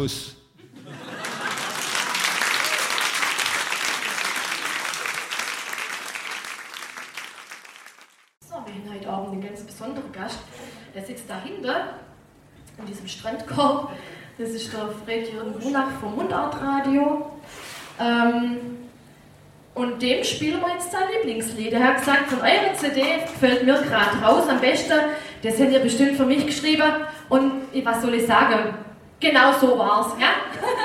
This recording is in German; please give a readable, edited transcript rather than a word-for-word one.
Schluss. So, wir haben heute Abend einen ganz besonderen Gast. Der sitzt dahinter, in diesem Strandkorb. Das ist der Fred-Jürgen Brunach vom Mundartradio. Und dem spielen wir jetzt sein Lieblingslied. Er hat gesagt, von eurer CD gefällt mir gerade raus am besten. Das habt ihr bestimmt für mich geschrieben. Und was soll ich sagen? Genau so war's, ja?